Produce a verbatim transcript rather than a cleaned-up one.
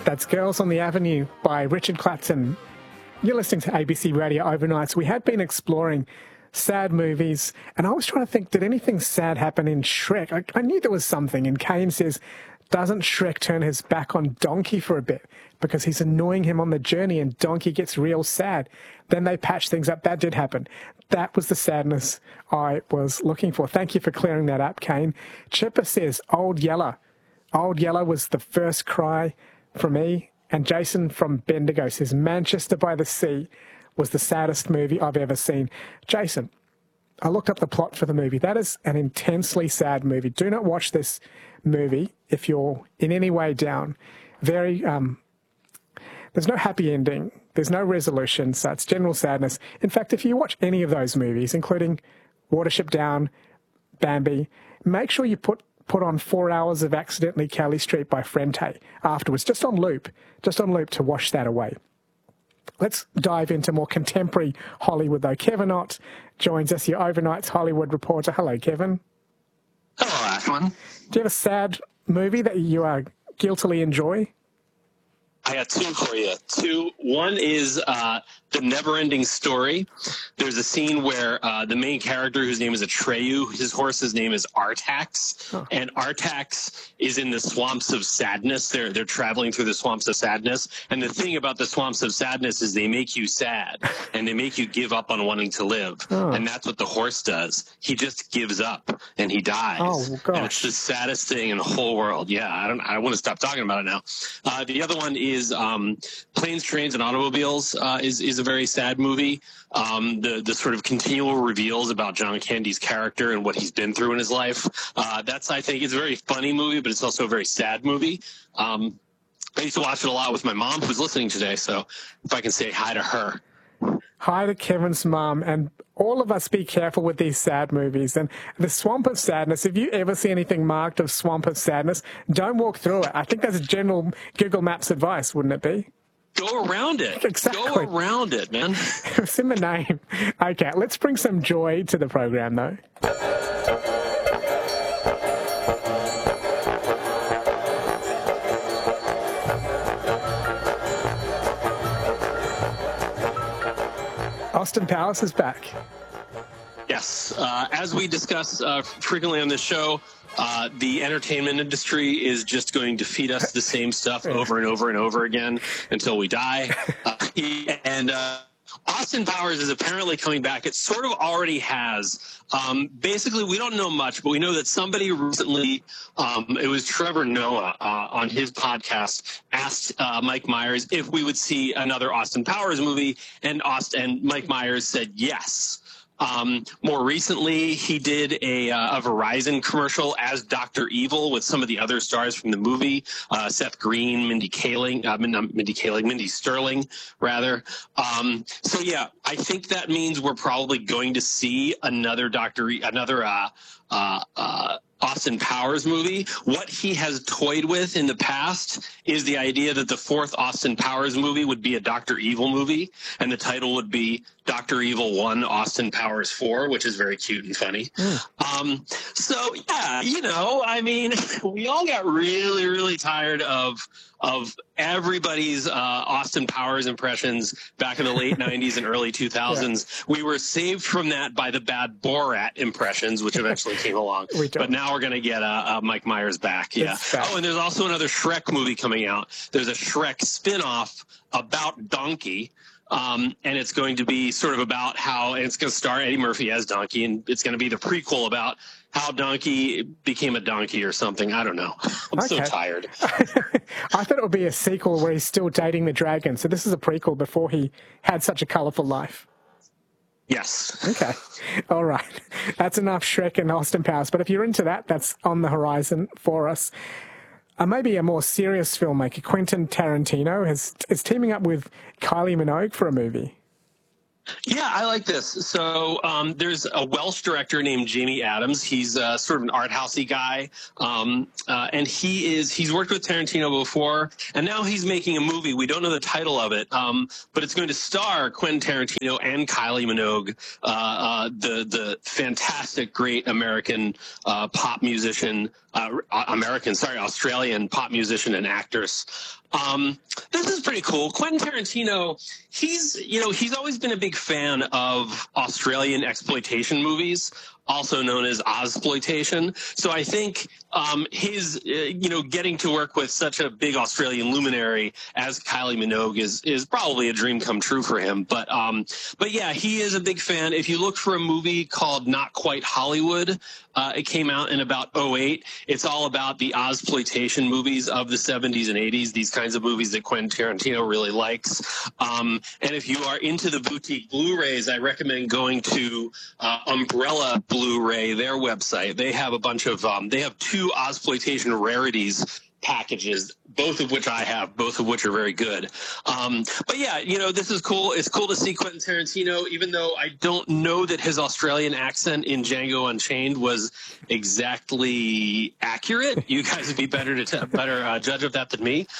That's Girls on the Avenue by Richard Clapton. You're listening to A B C Radio Overnights. We had been exploring sad movies, and I was trying to think, did anything sad happen in Shrek? I, I knew there was something, and Kane says, doesn't Shrek turn his back on Donkey for a bit because he's annoying him on the journey and Donkey gets real sad? Then they patch things up. That did happen. That was the sadness I was looking for. Thank you for clearing that up, Kane. Chipper says, Old Yeller. Old Yeller was the first cry for me. And Jason from Bendigo says, Manchester by the Sea was the saddest movie I've ever seen. Jason, I looked up the plot for the movie. That is an intensely sad movie. Do not watch this movie if you're in any way down. Very, um, there's no happy ending. There's no resolution, so it's general sadness. In fact, if you watch any of those movies, including Watership Down, Bambi, make sure you put put on four hours of Accidentally Kelly Street by Frente afterwards, just on loop, just on loop to wash that away. Let's dive into more contemporary Hollywood, though. Kevin Ott joins us, your Overnight's Hollywood reporter. Hello, Kevin. Hello, Ashwin. Do you have a sad movie that you uh, guiltily enjoy? I got two for you. Two. One is uh, The Never-Ending Story. There's a scene where uh, the main character, whose name is Atreyu, his horse's name is Artax, oh. and Artax is in the swamps of sadness. They're they're traveling through the swamps of sadness, and the thing about the swamps of sadness is they make you sad, and they make you give up on wanting to live, oh. and that's what the horse does. He just gives up, and he dies. Oh, gosh. And it's the saddest thing in the whole world. Yeah, I don't. I want to stop talking about it now. Uh, the other one is. Is um, Planes, Trains, and Automobiles uh, is is a very sad movie. Um, the the sort of continual reveals about John Candy's character and what he's been through in his life. Uh, that's I think it's a very funny movie, but it's also a very sad movie. Um, I used to watch it a lot with my mom, who's listening today. So if I can say hi to her. Hi to Kevin's mum, and all of us be careful with these sad movies. And the Swamp of Sadness, if you ever see anything marked of Swamp of Sadness, don't walk through it. I think that's general Google Maps advice, wouldn't it be? Go around it. Exactly. Go around it, man. It's in the name. Okay, let's bring some joy to the program, though. Austin Powers is back. Yes. Uh, as we discuss uh, frequently on this show, uh, the entertainment industry is just going to feed us the same stuff over and over and over again until we die. Uh, and uh, Austin Powers is apparently coming back. It sort of already has. Um, basically, we don't know much, but we know that somebody recently, um, it was Trevor Noah uh, on his podcast, asked uh, Mike Myers if we would see another Austin Powers movie, and Austin and Mike Myers said yes. Um, more recently, he did a, uh, a Verizon commercial as Doctor Evil with some of the other stars from the movie, uh, Seth Green, Mindy Kaling, uh, Mindy Kaling, Mindy Sterling, rather. Um, so, yeah, I think that means we're probably going to see another Doctor, E- another uh, uh, uh, Austin Powers movie. What he has toyed with in the past is the idea that the fourth Austin Powers movie would be a Doctor Evil movie, and the title would be Doctor Evil one, Austin Powers four, which is very cute and funny. Mm. Um, so, yeah, you know, I mean, we all got really, really tired of of everybody's uh, Austin Powers impressions back in the late nineties and early two thousands. Yeah. We were saved from that by the bad Borat impressions, which eventually came along. But now we're going to get uh, uh, Mike Myers back. Yeah. Oh, and there's also another Shrek movie coming out. There's a Shrek spinoff about Donkey. Um, and it's going to be sort of about how, and it's going to star Eddie Murphy as Donkey, and it's going to be the prequel about how Donkey became a donkey or something. I don't know. I'm okay. so tired. I thought it would be a sequel where he's still dating the dragon. So this is a prequel before he had such a colorful life. Yes. Okay. All right. That's enough Shrek and Austin Powers. But if you're into that, that's on the horizon for us. Uh, maybe a more serious filmmaker, Quentin Tarantino, has, is teaming up with Kylie Minogue for a movie. Yeah, I like this. So um, there's a Welsh director named Jamie Adams. He's uh, sort of an art housey guy, um, uh, and he is he's worked with Tarantino before, and now he's making a movie. We don't know the title of it, um, but it's going to star Quentin Tarantino and Kylie Minogue, uh, uh, the the fantastic, great American uh, pop musician, uh, American, sorry, Australian pop musician and actress. Um, this is pretty cool. Quentin Tarantino, he's, you know, he's always been a big fan of Australian exploitation movies, also known as Ozploitation. So I think um, his, uh, you know, getting to work with such a big Australian luminary as Kylie Minogue is is probably a dream come true for him. But um, but yeah, he is a big fan. If you look for a movie called Not Quite Hollywood, uh, it came out in about oh eight. It's all about the Ozploitation movies of the seventies and eighties, these kinds of movies that Quentin Tarantino really likes. Um, and if you are into the boutique Blu-rays, I recommend going to uh, Umbrella Blu-ray, their website. They have a bunch of, um, they have two Ozploitation rarities packages, both of which I have, both of which are very good. Um, but yeah, you know, this is cool. It's cool to see Quentin Tarantino, even though I don't know that his Australian accent in Django Unchained was exactly accurate. You guys would be better to t- better uh, judge of that than me.